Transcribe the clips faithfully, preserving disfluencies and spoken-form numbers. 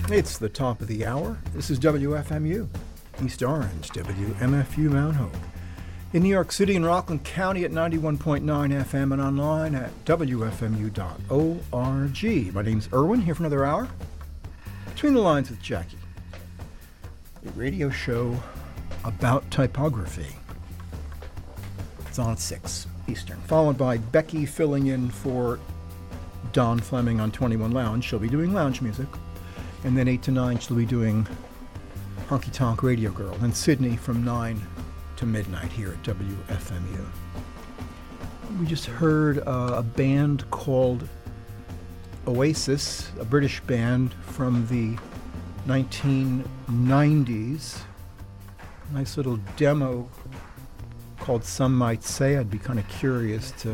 It's the top of the hour. This is W F M U, East Orange, W M F U Mount Hope. In New York City and Rockland County at ninety-one point nine F M and online at W F M U dot org. My name's Irwin, here for another hour. Between the Lines with Jackie, a radio show about typography. It's on at six Eastern, followed by Becky filling in for Don Fleming on twenty-one Lounge. She'll be doing lounge music. And then eight to nine, she'll be doing Honky Tonk Radio Girl. And Sydney from nine to midnight here at W F M U. We just heard uh, a band called Oasis, a British band from the nineteen nineties. Nice little demo called Some Might Say. I'd be kind of curious to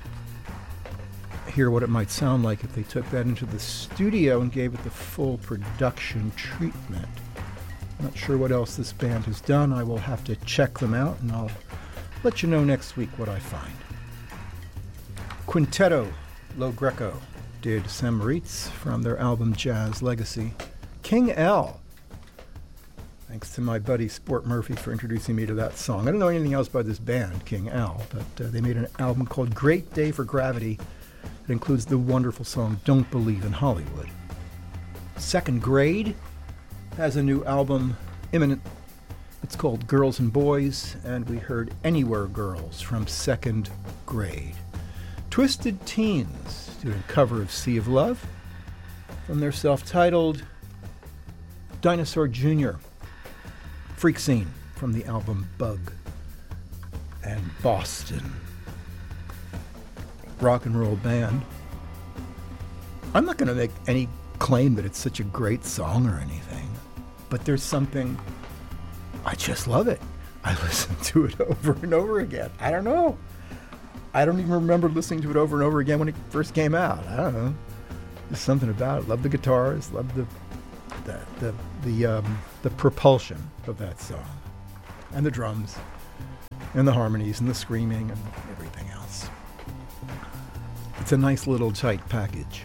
hear what it might sound like if they took that into the studio and gave it the full production treatment. Not sure what else this band has done. I will have to check them out, and I'll let you know next week what I find. Quintetto Lo Greco did Sam Moritz from their album Jazz Legacy. King L. Thanks to my buddy Sport Murphy for introducing me to that song. I don't know anything else about this band, King L, but uh, they made an album called Great Day for Gravity. It includes the wonderful song Don't Believe in Hollywood. Second Grade has a new album imminent. It's called Girls and Boys, and we heard Anywhere Girls from Second Grade. Twisted Teens doing a cover of Sea of Love from their self-titled Dinosaur Junior Freak Scene from the album Bug. And Boston Rock and Roll Band. I'm not going to make any claim that it's such a great song or anything, but there's something, I just love it. I listen to it over and over again. I don't know. I don't even remember listening to it over and over again when it first came out. I don't know. There's something about it. Love the guitars, love the the the the, um, the propulsion of that song, and the drums, and the harmonies, and the screaming, and everything else. It's a nice little tight package.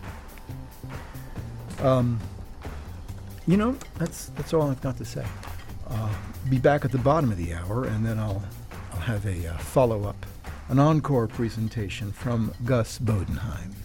Um, you know, that's that's all I've got to say. Uh, be back at the bottom of the hour, and then I'll I'll have a uh, follow-up, an encore presentation from Gus Bodenheim.